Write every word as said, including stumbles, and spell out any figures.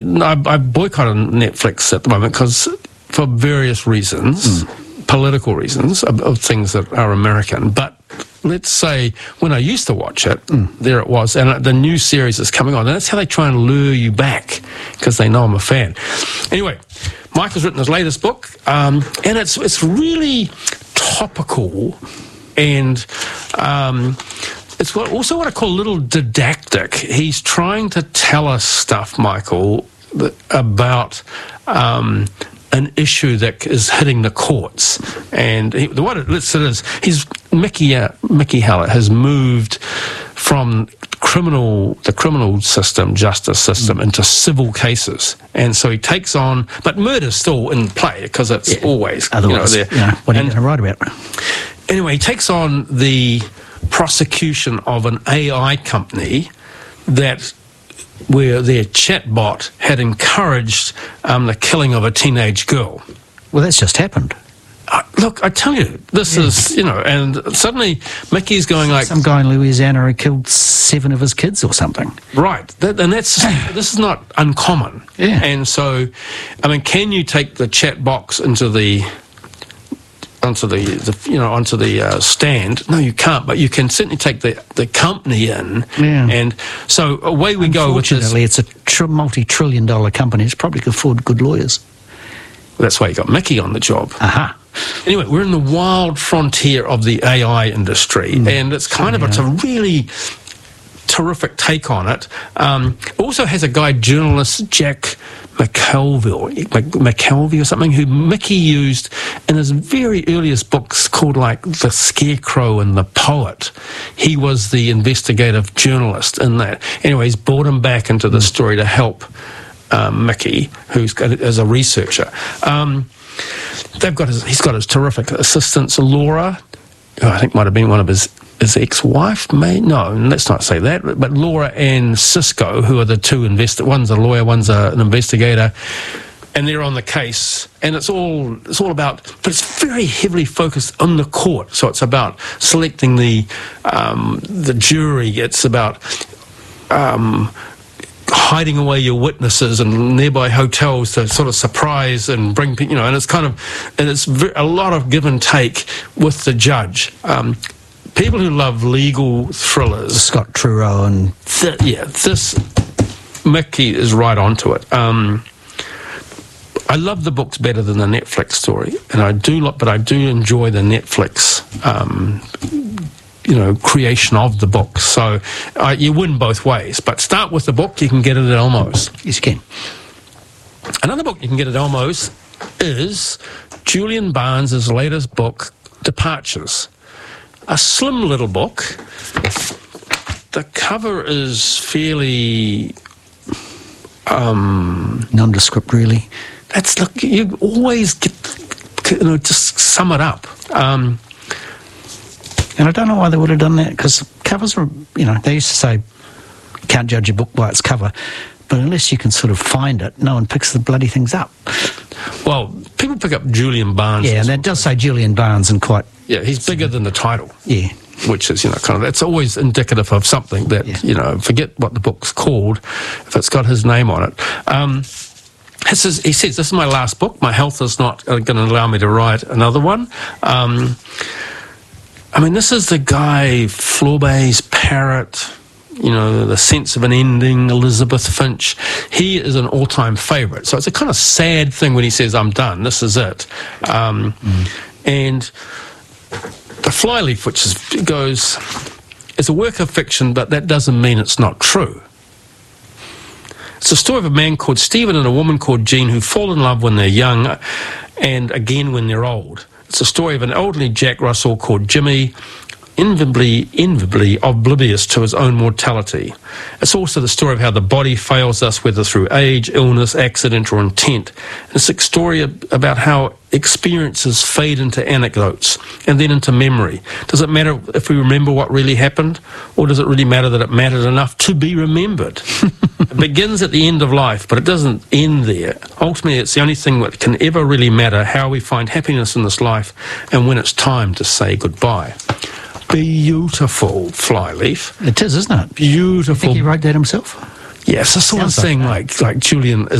I, I boycotted Netflix at the moment because for various reasons, mm. political reasons, of, of things that are American. But let's say when I used to watch it, mm. there it was, and the new series is coming on, and that's how they try and lure you back because they know I'm a fan. Anyway, Michael's written his latest book, um, and it's it's really topical, and um, it's what, also what I call a little didactic. He's trying to tell us stuff, Michael, about um, an issue that is hitting the courts. And he, what it, it is, he's, Mickey, uh, Mickey Hallett has moved from criminal, the criminal system, justice system, mm. into civil cases. And so he takes on, but murder's still in play because it's yeah. always, Otherwise, you know, there. You know, what are you going to write about? Anyway, he takes on the prosecution of an A I company that where their chatbot had encouraged um, the killing of a teenage girl. Well, that's just happened. Uh, look, I tell you, this yeah. is, you know, and suddenly Mickey's going like... Some guy in Louisiana who killed seven of his kids or something. Right, that, and that's, this is not uncommon. Yeah. And so, I mean, can you take the chat box into the... onto the, the you know onto the uh, stand? No, you can't. But you can certainly take the the company in, yeah. and so away we go with this. Unfortunately, it's a tr- multi-trillion dollar company. It's probably could afford good lawyers. That's why you got Mickey on the job. Aha. Anyway, we're in the wild frontier of the A I industry, mm. and it's kind of yeah. it's a really terrific take on it. Um, it also has a guy, journalist Jack McKelvey, McKelvey or something, who Mickey used in his very earliest books called like The Scarecrow and the Poet. He was the investigative journalist in that. Anyway, he's brought him back into the story to help um, Mickey, who's got, as a researcher. Um, they've got his, he's got his terrific assistants, Laura, who I think might have been one of his his ex-wife, may no, let's not say that, but Laura and Cisco, who are the two invest. One's a lawyer, one's a, an investigator, and they're on the case. And it's all it's all about, but it's very heavily focused on the court. So it's about selecting the um, the jury. It's about um, hiding away your witnesses in nearby hotels to sort of surprise and bring people. You know, and it's kind of and it's a lot of give and take with the judge. Um, People who love legal thrillers, Scott Turow and th- yeah, this Mickey is right onto it. Um, I love the books better than the Netflix story, and I do, lo- but I do enjoy the Netflix, um, you know, creation of the book. So uh, you win both ways. But start with the book; you can get it at Elmo's. Yes, you can. Another book you can get at Elmo's is Julian Barnes' latest book, Departures. A slim little book. The cover is fairly um, nondescript, really. That's look. You always get, you know, just sum it up. Um, and I don't know why they would have done that, because covers are, you know, they used to say, can't judge a book by its cover, but unless you can sort of find it, no one picks the bloody things up. Well, people pick up Julian Barnes. Yeah, and that does say Julian Barnes and quite... Yeah, he's bigger than the title. Yeah. Which is, you know, kind of, it's always indicative of something that, yeah. you know, forget what the book's called, if it's got his name on it. Um, this is, he says, this is my last book. My health is not going to allow me to write another one. Um, I mean, this is the guy, Flaubert's Parrot, you know, The Sense of an Ending, Elizabeth Finch. He is an all-time favourite. So it's a kind of sad thing when he says, I'm done, this is it. Um, mm. And... The Flyleaf, which is, goes, it's a work of fiction, but that doesn't mean it's not true. It's a story of a man called Stephen and a woman called Jean who fall in love when they're young and again when they're old. It's a story of an elderly Jack Russell called Jimmy, invariably, invariably oblivious to his own mortality. It's also the story of how the body fails us, whether through age, illness, accident, or intent. And it's a story about how experiences fade into anecdotes and then into memory. Does it matter if we remember what really happened, or does it really matter that it mattered enough to be remembered? It begins at the end of life, but it doesn't end there. Ultimately, it's the only thing that can ever really matter, how we find happiness in this life and when it's time to say goodbye. Beautiful Flyleaf. It is, isn't it? Beautiful. You think he wrote that himself? Yes, the sort of thing like, like Julian